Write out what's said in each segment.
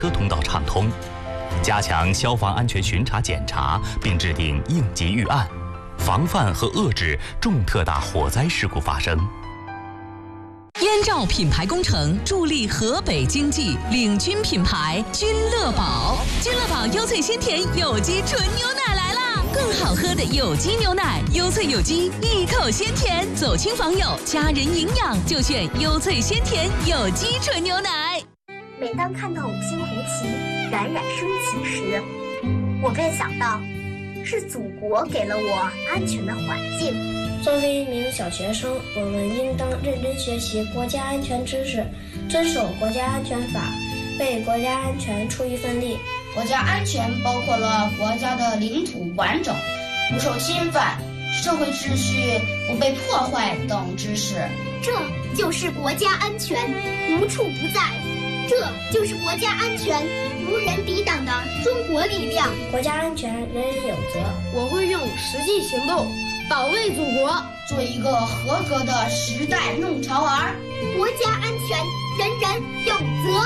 车通道畅通，加强消防安全巡查检查，并制定应急预案，防范和遏制重特大火灾事故发生。 燕赵品牌工程助力河北经济，领军品牌君乐宝。君乐宝优萃鲜甜有机纯牛奶来啦！更好喝的有机牛奶，优萃有机，一口鲜甜，走亲访友，家人营养就选优萃鲜甜有机纯牛奶。 每当看到五星红旗冉冉升起时，我便想到，是祖国给了我安全的环境。 作为一名小学生，我们应当认真学习国家安全知识，遵守国家安全法，为国家安全出一份力。 国家安全包括了国家的领土完整、不受侵犯、社会秩序不被破坏等知识。 这就是国家安全，无处不在。这就是国家安全无人抵挡的中国力量。 国家安全人人有责， 我会用实际行动保卫祖国， 做一个合格的时代弄潮儿。 国家安全人人有责。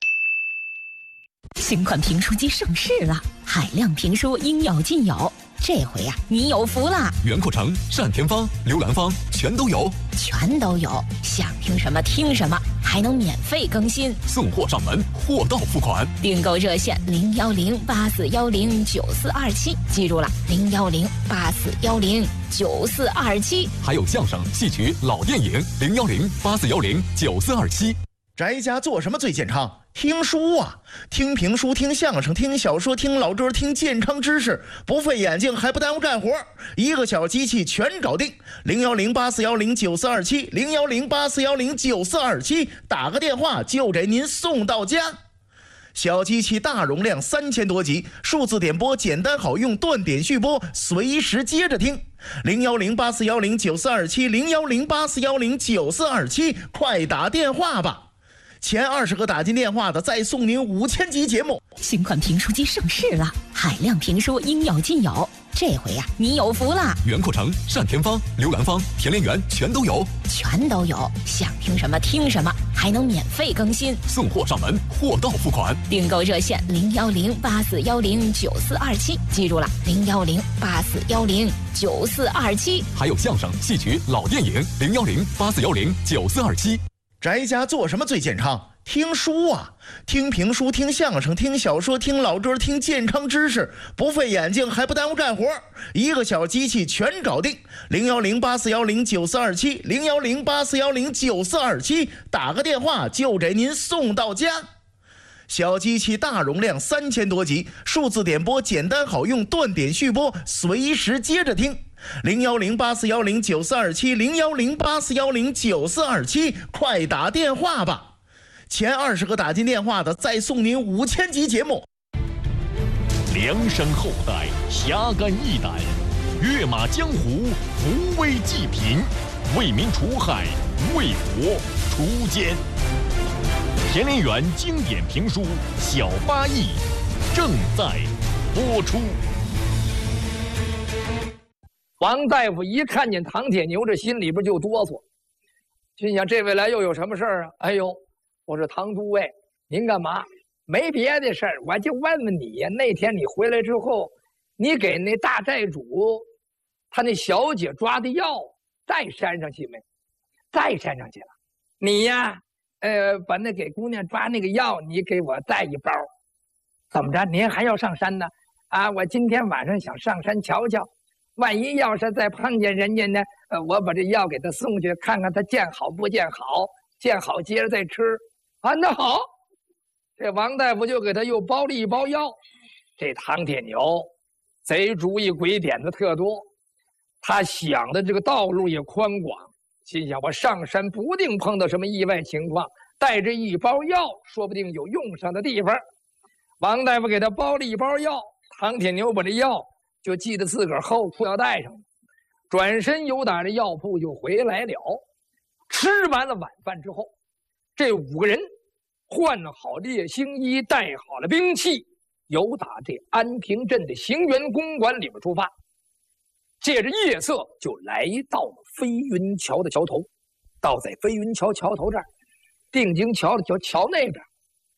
新款评书机上市了，海量评书应有尽有。这回呀，你有福了！ 袁阔成、单田芳、刘兰芳全都有， 全都有，想听什么听什么，还能免费更新， 送货上门，货到付款。 订购热线01084109427，记住了，01084109427。 还有相声、戏曲、老电影01084109427。 宅家做什么最健康？听书啊，听评书，听相声，听小说，听老歌，听健康知识，不费眼睛还不耽误干活，一个小机器全搞定。01084109427 01084109427，打个电话就给您送到家。小机器大容量3000多集，数字点播简单好用，断点续播，随时接着听。01084109427 01084109427，快打电话吧。前20个打进电话的，再送您5000集节目。 新款评书机上市了，海量评书应有尽有。这回呀，你有福了！ 袁阔成、单田芳、刘兰芳、田连元全都有， 全都有，想听什么听什么，还能免费更新， 送货上门，货到付款。 订购热线01084109427，记住了，01084109427。 还有相声、戏曲、老电影01084109427。 宅家做什么最健康？听书啊，听评书，听相声，听小说，听老歌，听健康知识，不费眼睛还不耽误干活，一个小机器全搞定。01084109427 01084109427，打个电话就给您送到家。小机器大容量3000多集，数字点播简单好用，断点续播，随时接着听。01084109427 01084109427，快打电话吧。前20个打进电话的，再送您5000集节目。 量身厚待，侠肝义胆，跃马江湖，扶危济贫，为民除害，为国除奸。田连元经典评书《小八义》正在播出。 王大夫一看见唐铁牛，这心里边就哆嗦，心想这位来又有什么事儿啊？哎呦，我说唐都尉，您干嘛？没别的事儿，我就问问你呀。那天你回来之后，你给那大寨主他那小姐抓的药带山上去没？带山上去了。你呀，把那给姑娘抓那个药，你给我带一包。怎么着？您还要上山呢？啊，我今天晚上想上山瞧瞧。万一要是再碰见人家呢，我把这药给他送去，看看他见好不见好，见好接着再吃。啊，那好，这王大夫就给他又包了一包药。这唐铁牛贼主意鬼点子特多，他想的这个道路也宽广，心想我上山不定碰到什么意外情况，带着一包药，说不定有用上的地方。王大夫给他包了一包药，唐铁牛把这药就系在自个儿后裤腰带上，转身由打这药铺就回来了。吃完了晚饭之后，这5个人换好烈星衣，带好了兵器，由打这安平镇的行辕公馆里边出发，借着夜色就来到了飞云桥的桥头。到在飞云桥桥头这儿，定睛瞧了瞧，桥那边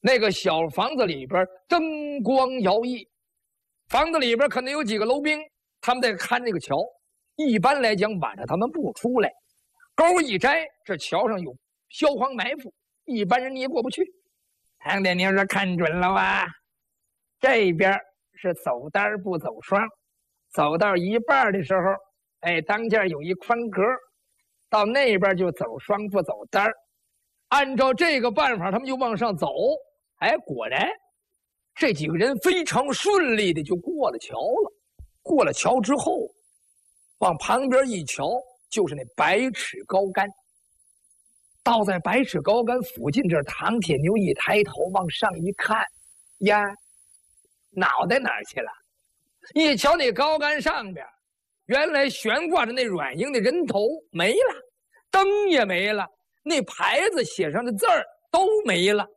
那个小房子里边灯光摇曳，房子里边可能有几个楼兵，他们在看这个桥。一般来讲，晚上他们不出来，钩一摘，这桥上有消防埋伏，一般人你也过不去。唐天牛说：“看准了吧？这边是走单不走双，走到一半的时候，当间有一宽格，到那边就走双不走单。按照这个办法，他们就往上走。果然，这几个人非常顺利的就过了桥了。过了桥之后，往旁边一瞧，就是那百尺高杆。倒在百尺高杆附近，这唐铁牛一抬头往上一看，呀，脑袋哪儿去了？一瞧那高杆上边，原来悬挂着那软硬的人头没了，灯也没了，那牌子写上的字儿都没了。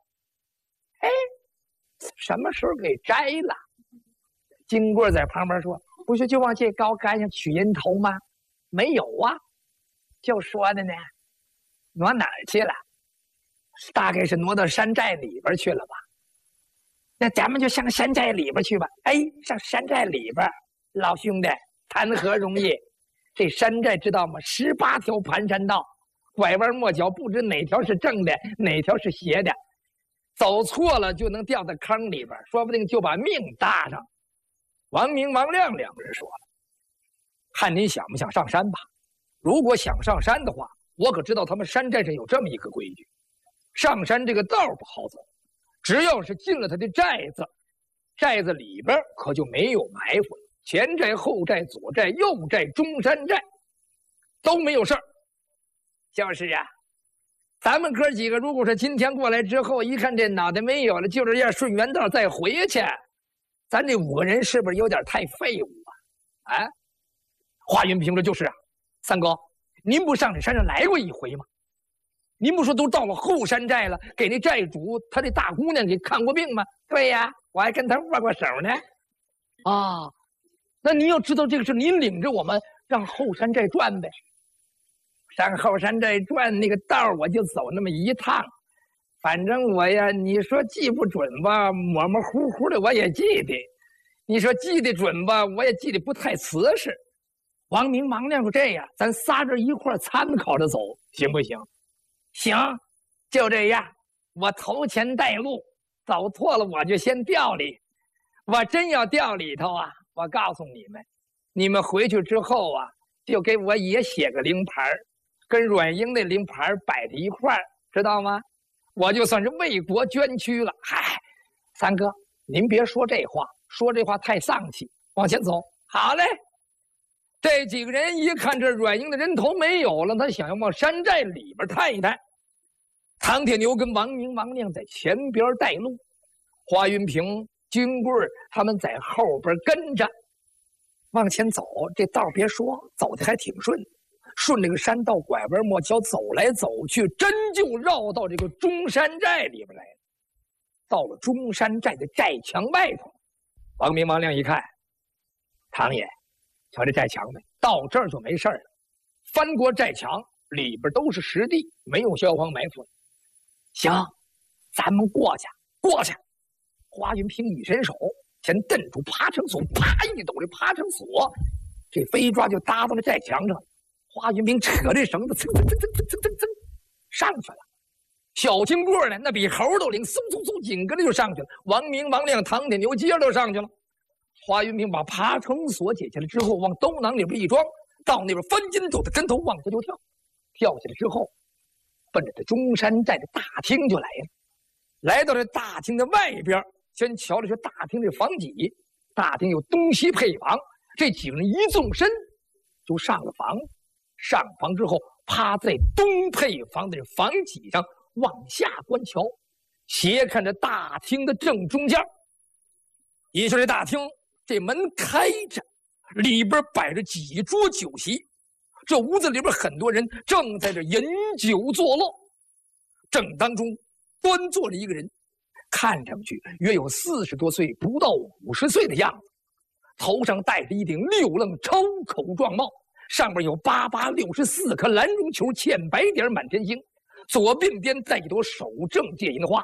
什么时候给摘了？金贵在旁边说：“不是就往这高杆上取人头吗？没有啊，就说的呢。挪哪儿去了？大概是挪到山寨里边去了吧？那咱们就上山寨里边去吧。上山寨里边，老兄弟谈何容易？这山寨知道吗？18条盘山道，拐弯抹角，不知哪条是正的，哪条是邪的。走错了就能掉到坑里边，说不定就把命搭上。”王明、王亮两个人说了：“看您想不想上山吧？如果想上山的话，我可知道他们山寨上有这么一个规矩，上山这个道不好走，只要是进了他的寨子，寨子里边可就没有埋伏了，前寨、后寨、左寨、右寨、中山寨都没有事儿。就是啊，咱们哥几个如果是今天过来之后，一看这脑袋没有了，就这样顺原道再回去，咱这5个人是不是有点太废物啊？”华云平说：“就是啊，三哥，您不上这山上来过一回吗？您不说都到了后山寨了，给那寨主他这大姑娘给看过病吗？”“对呀，我还跟他握过手呢。”“啊，那您要知道这个事，您领着我们让后山寨转呗。”“上后山寨转那个道我就走那么一趟，反正我呀，你说记不准吧，模模糊糊的我也记得；你说记得准吧，我也记得不太瓷实。”王明、王亮说：“这样，咱仨人一块参考着走，行不行？”“行，就这样。我头前带路，走错了我就先调里。我真要调里头啊，我告诉你们，你们回去之后啊，就给我也写个灵牌，跟阮英的灵牌摆在一块儿，知道吗？我就算是为国捐躯了。”“嗨，三哥，您别说这话，说这话太丧气。往前走。”“好嘞。”这几个人一看这阮英的人头没有了，他想要往山寨里边探一探。唐铁牛跟王明、王亮在前边带路，华云平、金贵他们在后边跟着往前走。这道别说，走的还挺顺，顺这个山道拐弯抹角走来走去，真就绕到这个中山寨里边来了。到了中山寨的寨墙外头，王明、王亮一看，唐爷，瞧这寨墙没？到这儿就没事了。翻过寨墙，里边都是实地，没有消防埋伏。行，咱们过去，过去。华云平一伸手，先蹬住爬绳索，啪一抖这爬绳索，这飞抓就搭到了寨墙上。华云平扯这绳子，蹭蹭蹭蹭蹭蹭蹭蹭上去了。小金棍呢，那比猴都灵，嗖嗖嗖，紧跟着就上去了。王明、王亮、唐铁牛接着都上去了。华云平把爬绳索解下来之后，往兜囊里边一装，到那边翻筋斗的跟头往下就跳。跳下来之后，奔着这中山寨的大厅就来了。来到这大厅的外边，先瞧了这大厅这房脊。大厅有东西配房，这几个人一纵身就上了房。上房之后，趴在东配房的房脊上往下观瞧，斜看着大厅的正中间。一说这大厅，这门开着，里边摆着几桌酒席。这屋子里边很多人正在这饮酒作乐，正当中端坐着一个人，看上去约有40多岁，不到50岁的样子，头上戴着一顶6愣超口状帽，上边有8864颗蓝绒球，嵌白点满天星，左鬓边戴一朵手正界银花，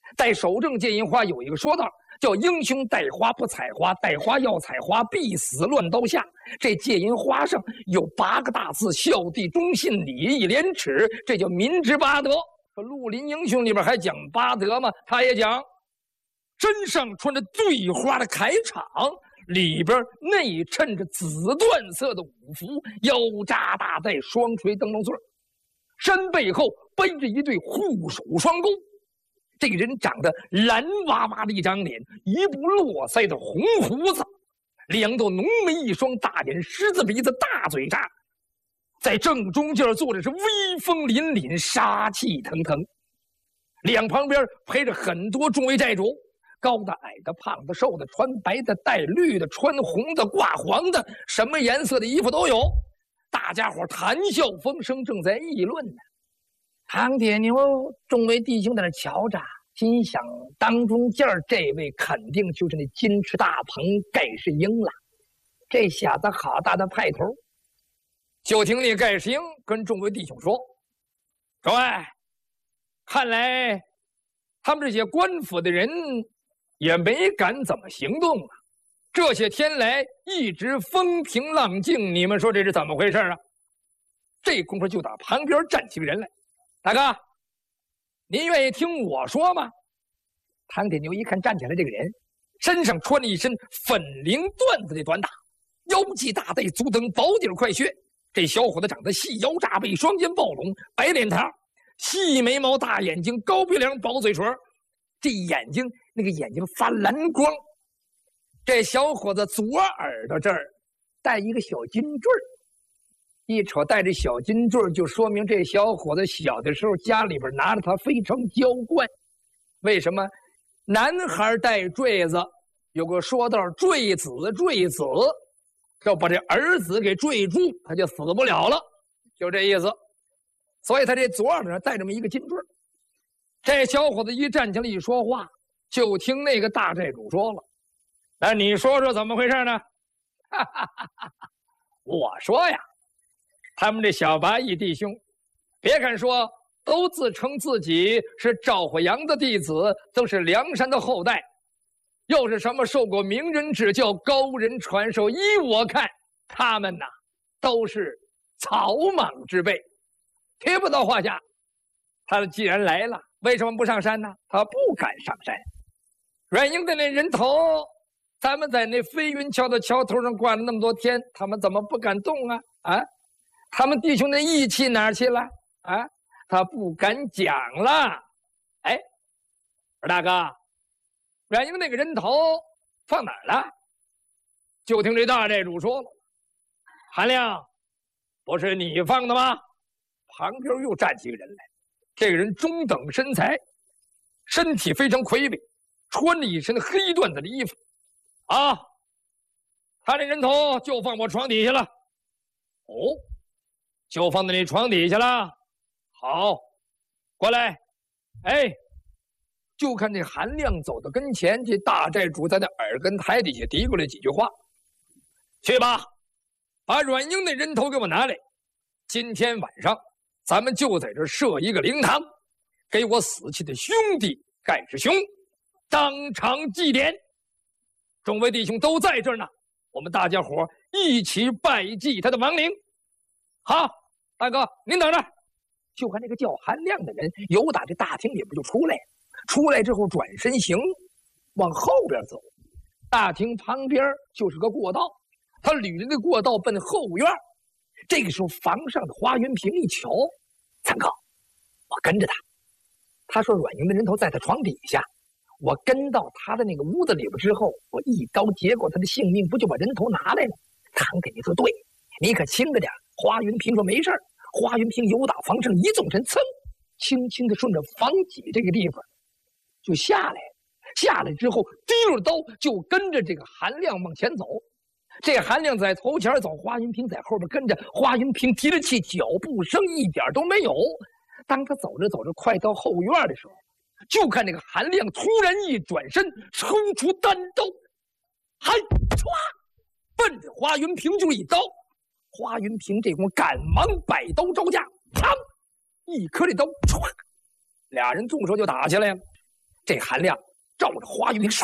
在守正戒印花有一个说道，叫英雄带花不采花，带花要采花必死乱刀下。这戒印花上有8个大字：孝弟忠信礼义廉耻，这叫民之八德。说绿林英雄里边还讲八德吗？他也讲，身上穿着对花的铠甲，里边内衬着紫缎色的五服，腰扎大带双垂灯笼穗，身背后背着一对护手双钩。这个人长得蓝哇哇的一张脸，一部络腮的红胡子，2道浓眉，一双大眼，狮子鼻子，大嘴扎，在正中间坐着是威风凛凛，杀气腾腾。两旁边陪着很多众位寨主，高的、矮的、胖的、瘦的，穿白的、带绿的，穿红的、挂黄的，什么颜色的衣服都有。大家伙谈笑风生，正在议论呢。唐铁牛众位弟兄在那瞧着，心想当中间这位肯定就是那金翅大鹏盖世英了。这小子好大的派头！就听那盖世英跟众位弟兄说：“各位，看来他们这些官府的人也没敢怎么行动啊！这些天来一直风平浪静，你们说这是怎么回事啊？”这功夫就打旁边站起个人来。大哥，您愿意听我说吗？唐铁牛一看站起来这个人，身上穿着一身粉绫缎子的短打，腰系大带，足蹬薄底快靴。这小伙子长得细腰炸背，双肩暴拢，白脸膛，细眉毛，大眼睛，高鼻梁，薄嘴唇，这眼睛那个眼睛发蓝光。这小伙子左耳朵这儿戴一个小金坠儿。一瞅带着小金坠，就说明这小伙子小的时候家里边拿着它非常娇惯。为什么男孩戴坠子有个说道，坠子坠子，要把这儿子给坠住，他就死不了了，就这意思。所以他这左耳朵上戴这么一个金坠。这小伙子一站起来一说话，就听那个大寨主说了：“那你说说怎么回事呢？”哈哈哈哈！我说呀，他们这小八义弟兄，别看说都自称自己是赵火阳的弟子，都是梁山的后代，又是什么受过名人指教、高人传授，依我看，他们呐都是草莽之辈，贴不到话下。他既然来了，为什么不上山呢？他不敢上山。阮英的那人头，咱们在那飞云桥的桥头上挂了那么多天，他们怎么不敢动啊？啊？他们弟兄的义气哪儿去了？啊，他不敢讲了。哎，二大哥，阮英那个人头放哪儿了？就听这大寨主说了：“韩亮，不是你放的吗？”旁边又站起个人来，这个人中等身材，身体非常魁伟，穿着一身黑缎子的衣服。啊，他这人头就放我床底下了。哦。就放在你床底下了，好，过来。哎，就看这韩亮走到跟前，这大寨主在那耳根台底下嘀咕了几句话：“去吧，把阮英那人头给我拿来。今天晚上咱们就在这设一个灵堂，给我死去的兄弟盖世兄当场祭奠。众位弟兄都在这儿呢，我们大家伙一起拜祭他的亡灵。”好，大哥，您等着。就看那个叫韩亮的人由打这大厅里边就出来，出来之后转身行，往后边走。大厅旁边就是个过道，他捋着那过道奔后院。这个时候，房上的花云平一瞧，三哥，我跟着他。他说阮英的人头在他床底下，我跟到他的那个屋子里边之后，我一刀结果他的性命，不就把人头拿来了？唐给你说对，你可轻着点。花云平说没事儿。花云平由打房上一纵身，噌，轻轻的顺着房脊这个地方就下来了。下来之后，提着刀就跟着这个韩亮往前走。这韩亮在头前走，花云平在后边跟着。花云平提着气，脚步声一点都没有。当他走着走着，快到后院的时候，就看那个韩亮突然一转身，抽出单刀，还歘，奔着花云平就一刀。花云平这功赶忙摆刀招架，啪，一颗这刀，歘，俩人动手就打起来了。 这韩亮照着华玉明杀。